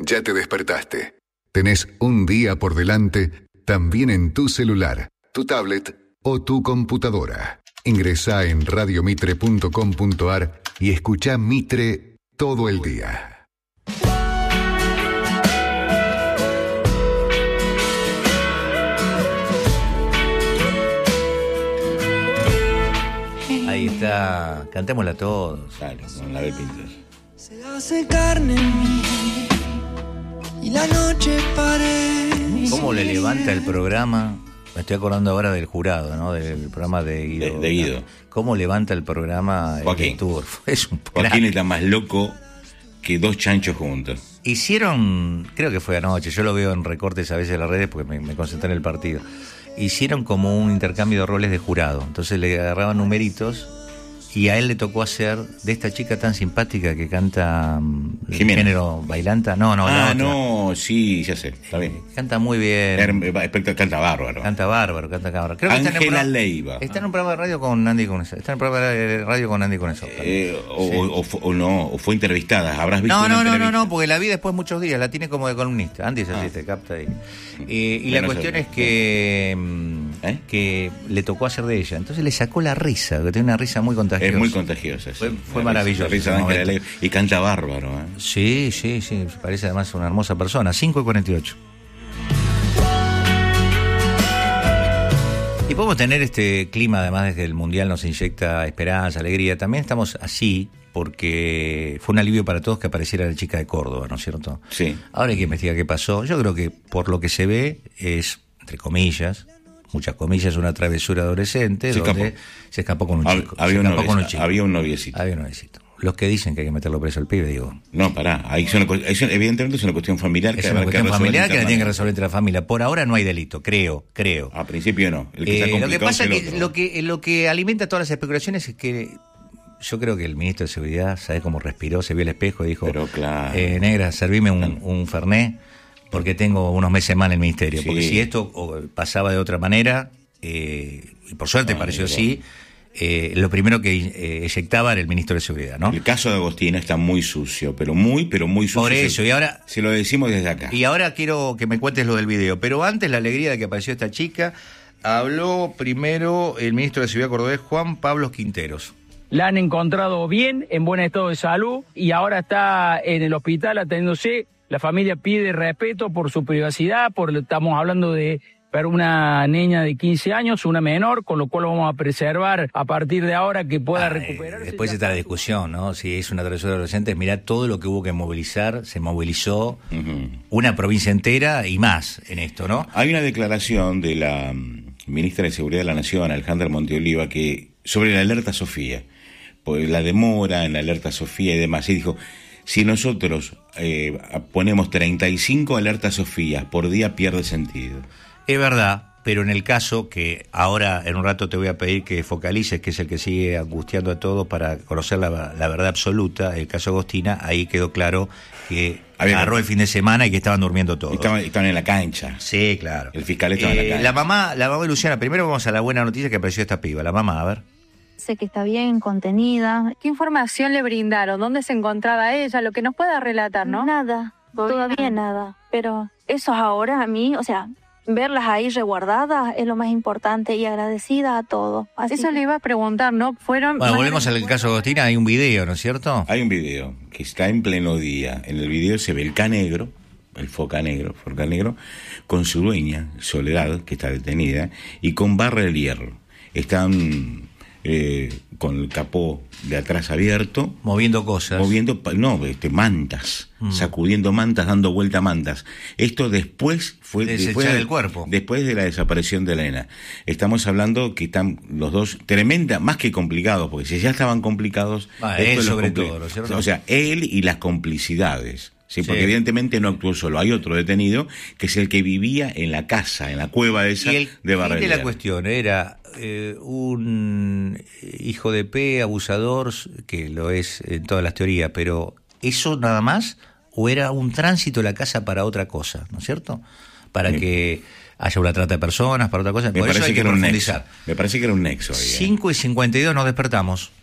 Ya te despertaste. Tenés un día por delante, también en tu celular, tu tablet o tu computadora. Ingresá en radiomitre.com.ar y escuchá Mitre todo el día. Ahí está, cantémosla todos. Claro, con la de Pinter. Se hace carne en mí y la noche parece. ¿Cómo le levanta el programa? Me estoy acordando ahora del jurado, ¿no? Del programa de Guido. De Guido. ¿Cómo levanta el programa Joaquín. Tour? Es un Joaquín está más loco que dos chanchos juntos. Hicieron, creo que fue anoche, yo lo veo en recortes a veces de las redes porque me concentré en el partido. Hicieron como un intercambio de roles de jurado. Entonces le agarraban numeritos y a él le tocó hacer de esta chica tan simpática que canta el género bailanta. No, sí, ya sé, está bien. Canta muy bien. Canta bárbaro. Canta bárbaro. Creo que Ángela Leiva. Está en un programa de radio con Andy Cuneso. O fue entrevistada. ¿Habrás visto una entrevista? No, porque la vi después muchos días. La tiene como de columnista. Andy es así, te capta ahí. Y la cuestión es que le tocó hacer de ella. Entonces le sacó la risa, que tiene una risa muy contagiosa. Es muy contagiosa. Fue maravilloso. La risa de Ángela Leiva. Y canta bárbaro. Sí. Parece además una hermosa persona. 5:48. Y podemos tener este clima, además, desde el Mundial nos inyecta esperanza, alegría. También estamos así porque fue un alivio para todos que apareciera la chica de Córdoba, ¿no es cierto? Sí. Ahora hay que investigar qué pasó. Yo creo que por lo que se ve es, entre comillas, muchas comillas, una travesura adolescente donde se escapó con un chico. Había un noviecito. Los que dicen que hay que meterlo preso al pibe, digo. No, pará. Evidentemente es una cuestión familiar. Es una cuestión familiar que la tiene que resolver entre la familia. Por ahora no hay delito, creo. A principio no. Lo que pasa es que lo que alimenta todas las especulaciones es que yo creo que el ministro de Seguridad, ¿sabés cómo respiró? Se vio al espejo y dijo, pero claro, negra, servime un Fernet, porque tengo unos meses más en el ministerio. Sí. Porque si esto pasaba de otra manera, y por suerte pareció así, lo primero que eyectaba era el ministro de Seguridad, ¿no? El caso de Agostina está muy sucio, pero muy sucio. Por eso, y ahora se lo decimos desde acá. Y ahora quiero que me cuentes lo del video, pero antes la alegría de que apareció esta chica. Habló primero el ministro de Seguridad cordobés, Juan Pablo Quinteros. La han encontrado bien, en buen estado de salud, y ahora está en el hospital atendiéndose. La familia pide respeto por su privacidad, estamos hablando de una niña de 15 años, una menor, con lo cual lo vamos a preservar a partir de ahora que pueda recuperarse. Después está la discusión, ¿no? Si es una travesura de adolescentes, mirá todo lo que hubo que movilizar, se movilizó una provincia entera y más en esto, ¿no? Hay una declaración de la ministra de Seguridad de la Nación, Alejandra Monteoliva, que sobre la alerta Sofía, pues la demora en la alerta Sofía y demás, y dijo, si nosotros ponemos 35 alertas Sofía por día, pierde sentido. Es verdad, pero en el caso que ahora en un rato te voy a pedir que focalices, que es el que sigue angustiando a todos para conocer la verdad absoluta, el caso Agostina, ahí quedó claro que agarró el fin de semana y que estaban durmiendo todos. Estaban en la cancha. Sí, claro. El fiscal estaba en la cancha. La mamá de Luciana, primero vamos a la buena noticia que apareció esta piba. La mamá, a ver. Sé que está bien contenida. ¿Qué información le brindaron? ¿Dónde se encontraba ella? Lo que nos pueda relatar, ¿no? Nada, todavía nada. Pero eso ahora a mí, verlas ahí resguardadas es lo más importante y agradecida a todos. Eso le iba a preguntar, ¿no? Bueno, volvemos al caso Agostina, hay un video, ¿no es cierto? Hay un video que está en pleno día. En el video se ve el canegro, el foca negro, con su dueña, Soledad, que está detenida, y con barra de hierro. Están con el capó de atrás abierto, moviendo cosas, mantas, sacudiendo mantas, dando vuelta mantas. Esto después del cuerpo, después de la desaparición de Elena. Estamos hablando que están los dos más que complicados, porque si ya estaban complicados, él sobre todo, ¿no es cierto? O sea, él y las complicidades. Sí, porque evidentemente no actuó solo. Hay otro detenido que es el que vivía en la casa, en la cueva esa de Barrera. Y la cuestión era un hijo de P, abusador, que lo es en todas las teorías, pero ¿eso nada más? ¿O era un tránsito de la casa para otra cosa, ¿no es cierto? Para que haya una trata de personas, para otra cosa. Por eso hay que profundizar. Me parece que era un nexo. 5:52 nos despertamos.